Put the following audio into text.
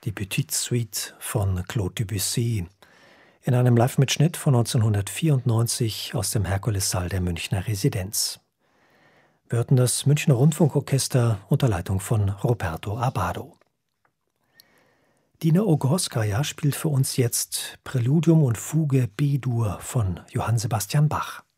die Petite Suite von Claude Debussy, in einem Live-Mitschnitt von 1994 aus dem Herkulessaal der Münchner Residenz. Wir hörten das Münchner Rundfunkorchester unter Leitung von Roberto Abbado. Dina Ogorskaja spielt für uns jetzt Präludium und Fuge B-Dur von Johann Sebastian Bach.